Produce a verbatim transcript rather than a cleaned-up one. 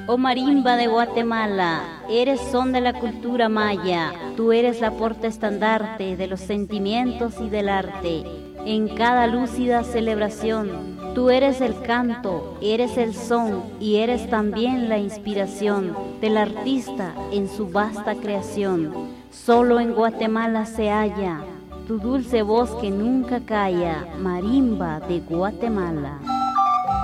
Oh marimba de Guatemala, eres son de la cultura maya, tú eres la porta estandarte de los sentimientos y del arte. En cada lúcida celebración, tú eres el canto, eres el son y eres también la inspiración del artista en su vasta creación. Solo en Guatemala se halla tu dulce voz que nunca calla, marimba de Guatemala.